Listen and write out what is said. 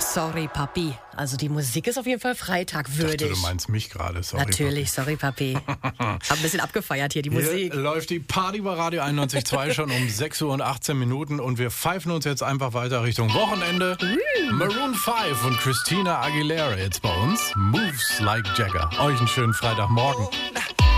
Sorry, Papi. Also die Musik ist auf jeden Fall freitagwürdig. Ich dachte, du meinst mich gerade, sorry. Natürlich, sorry, Papi. Hab ein bisschen abgefeiert hier, die Musik. Hier läuft die Party bei Radio 91.2 schon um 6 Uhr und 18 Minuten und wir pfeifen uns jetzt einfach weiter Richtung Wochenende. Maroon 5 und Christina Aguilera jetzt bei uns. Moves like Jagger. Euch einen schönen Freitagmorgen.